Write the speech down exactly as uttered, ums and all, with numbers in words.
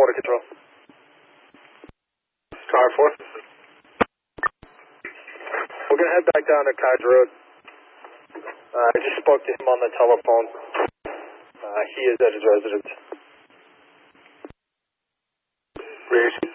four to control. Car four. We're going to head back down to Kaiser Road. Uh, I just spoke to him on the telephone. Uh, he is at his residence. Reason.